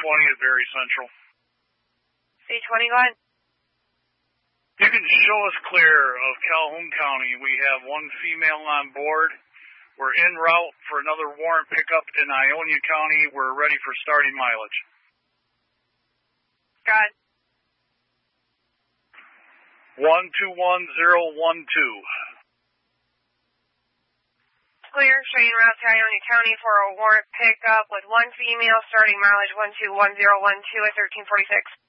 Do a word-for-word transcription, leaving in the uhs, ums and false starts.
twenty at Berry Central. C twenty, go ahead. You can show us clear of Calhoun County. We have one female on board. We're en route for another warrant pickup in Ionia County. We're ready for starting mileage. Got it. one two one zero one two. Clear, showing route to Ionia County for a warrant pickup with one female starting mileage one two one zero one two at thirteen forty-six.